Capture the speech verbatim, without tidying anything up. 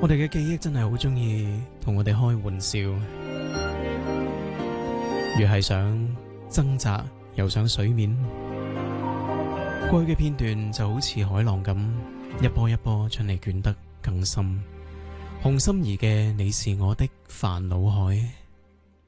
我哋嘅記憶真係好中意同我哋開玩笑，越係想掙扎，又想水面。過去嘅片段就好似海浪咁，一波一波將你捲得更深。紅心儀嘅你是我的煩惱海。